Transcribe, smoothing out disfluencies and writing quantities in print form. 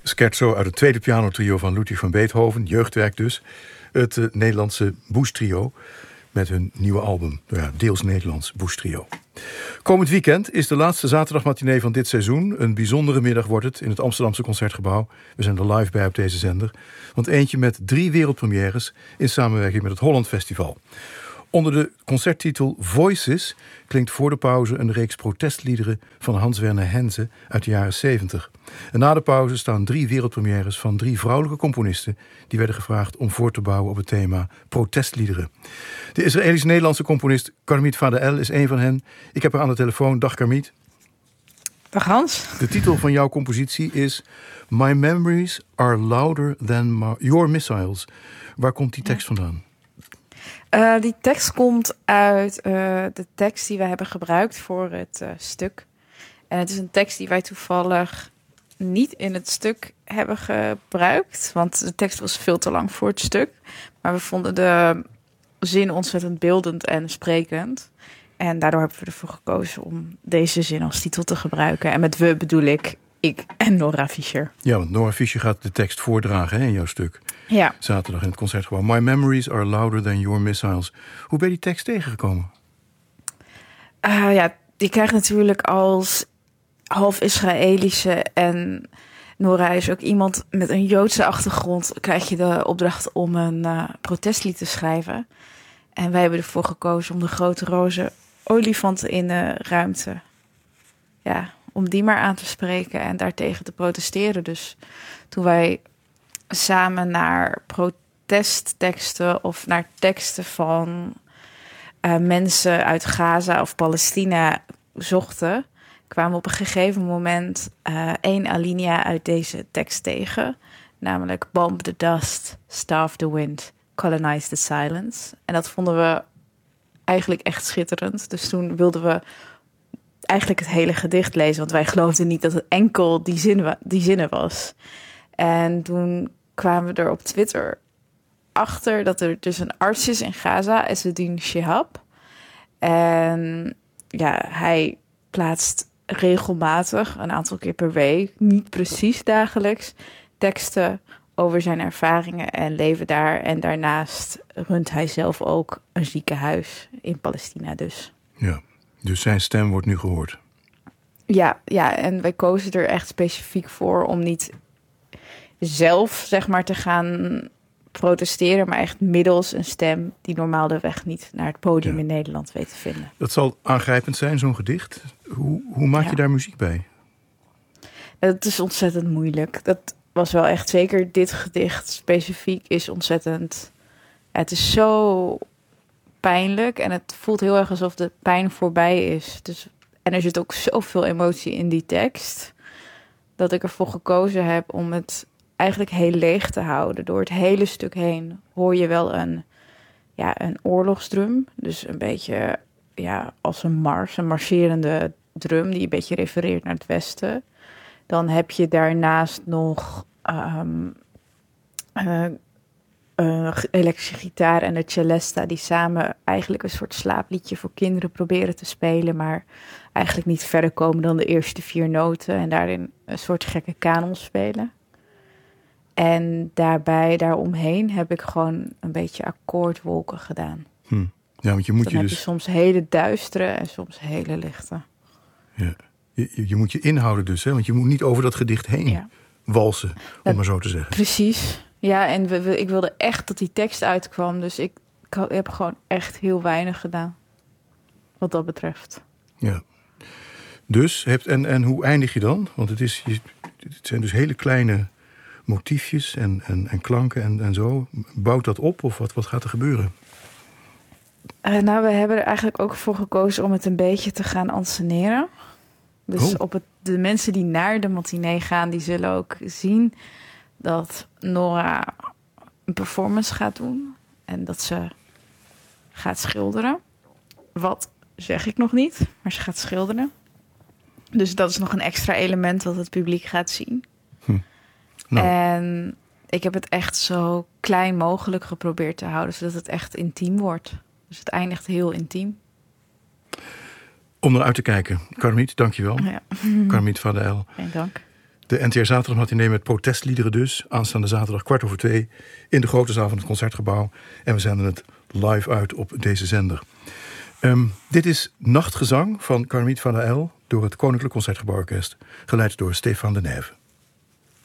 Scherzo uit het tweede pianotrio van Ludwig van Beethoven, jeugdwerk dus. Het Nederlandse Bush Trio met hun nieuwe album. Ja, deels Nederlands Bush Trio. Komend weekend is de laatste zaterdagmatinee van dit seizoen. Een bijzondere middag wordt het in het Amsterdamse Concertgebouw. We zijn er live bij op deze zender. Want eentje met 3 wereldpremières in samenwerking met het Holland Festival. Onder de concerttitel Voices klinkt voor de pauze een reeks protestliederen van Hans-Werner Henze uit de jaren 70. En na de pauze staan 3 wereldpremières van 3 vrouwelijke componisten die werden gevraagd om voor te bouwen op het thema protestliederen. De Israëlisch-Nederlandse componist Karmit Vadeel is een van hen. Ik heb haar aan de telefoon. Dag Karmit. Dag Hans. De titel van jouw compositie is My Memories Are Louder Than Your Missiles. Waar komt die tekst vandaan? Die tekst komt uit de tekst die wij hebben gebruikt voor het stuk. En het is een tekst die wij toevallig niet in het stuk hebben gebruikt. Want de tekst was veel te lang voor het stuk. Maar we vonden de zin ontzettend beeldend en sprekend. En daardoor hebben we ervoor gekozen om deze zin als titel te gebruiken. En met we bedoel ik en Nora Fischer. Ja, want Nora Fischer gaat de tekst voordragen in jouw stuk. Ja. Zaterdag in het Concertgebouw. My memories are louder than your missiles. Hoe ben je die tekst tegengekomen? Die krijgt natuurlijk als half Israëlische en Nora is ook iemand met een Joodse achtergrond. Krijg je de opdracht om een protestlied te schrijven. En wij hebben ervoor gekozen om de grote roze olifanten in de ruimte. Ja, om die maar aan te spreken en daartegen te protesteren. Dus toen wij samen naar protestteksten of naar teksten van mensen uit Gaza of Palestina zochten, kwamen we op een gegeven moment 1 alinea uit deze tekst tegen. Namelijk Bomb the dust, starve the wind, colonize the silence. En dat vonden we eigenlijk echt schitterend. Dus toen wilden we eigenlijk het hele gedicht lezen, want wij geloofden niet dat het enkel die zinnen was. En toen kwamen we er op Twitter achter dat er dus een arts is in Gaza, Ezzeddin Shihab. En ja, hij plaatst regelmatig, een aantal keer per week, niet precies dagelijks, teksten over zijn ervaringen en leven daar. En daarnaast runt hij zelf ook een ziekenhuis in Palestina dus. Ja, dus zijn stem wordt nu gehoord. Ja, en wij kozen er echt specifiek voor om niet zelf, zeg maar, te gaan protesteren, maar echt middels een stem die normaal de weg niet naar het podium in Nederland weet te vinden. Dat zal aangrijpend zijn, zo'n gedicht. Hoe maak je daar muziek bij? Dat is ontzettend moeilijk. Dat was wel echt, zeker dit gedicht specifiek is ontzettend. Ja, het is zo pijnlijk en het voelt heel erg alsof de pijn voorbij is. Dus, en er zit ook zoveel emotie in die tekst, dat ik ervoor gekozen heb om het eigenlijk heel leeg te houden. Door het hele stuk heen hoor je wel een oorlogsdrum. Dus een beetje als een marcherende drum die een beetje refereert naar het westen. Dan heb je daarnaast nog elektrische gitaar en de celesta die samen eigenlijk een soort slaapliedje voor kinderen proberen te spelen, maar eigenlijk niet verder komen dan de eerste 4 noten en daarin een soort gekke kanon spelen. En daaromheen heb ik gewoon een beetje akkoordwolken gedaan. Ja, want je moet dan heb je soms hele duistere en soms hele lichte. Ja. Je moet je inhouden dus, hè? Want je moet niet over dat gedicht heen walsen, om maar zo te zeggen. Precies. Ja, en ik wilde echt dat die tekst uitkwam. Dus ik heb gewoon echt heel weinig gedaan. Wat dat betreft. Ja. Dus, en hoe eindig je dan? Want het zijn dus hele kleine motiefjes en klanken en zo. Bouwt dat op of wat gaat er gebeuren? We hebben er eigenlijk ook voor gekozen om het een beetje te gaan anseneren. Dus de mensen die naar de matinee gaan, die zullen ook zien dat Nora een performance gaat doen. En dat ze gaat schilderen. Wat zeg ik nog niet, maar ze gaat schilderen. Dus dat is nog een extra element dat het publiek gaat zien. Nou. En ik heb het echt zo klein mogelijk geprobeerd te houden, zodat het echt intiem wordt. Dus het eindigt heel intiem. Om eruit te kijken. Karmit, dankjewel. Ja. Karmit Vadeel. Geen dank. De NTR Zaterdagmatinee met protestliederen dus. Aanstaande zaterdag 2:15 in de grote zaal van het Concertgebouw. En we zenden het live uit op deze zender. Dit is Nachtgezang van Carmite van der Eyll door het Koninklijk Concertgebouworkest. Geleid door Stefan de Nijve.